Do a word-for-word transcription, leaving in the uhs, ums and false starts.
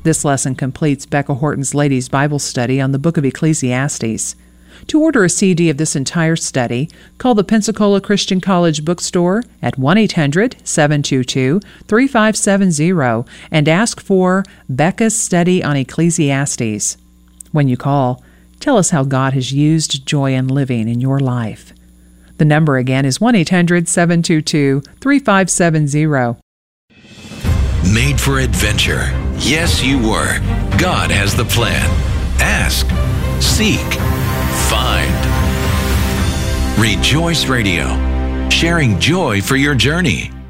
This lesson completes Becca Horton's Ladies Bible Study on the book of Ecclesiastes. To order a C D of this entire study, call the Pensacola Christian College bookstore at one eight hundred, seven two two, three five seven zero and ask for Becca's Study on Ecclesiastes. When you call, tell us how God has used joy in living in your life. The number again is one eight hundred, seven two two, three five seven zero. Made for adventure. Yes, you were. God has the plan. Ask, seek, find. Rejoice Radio, sharing joy for your journey.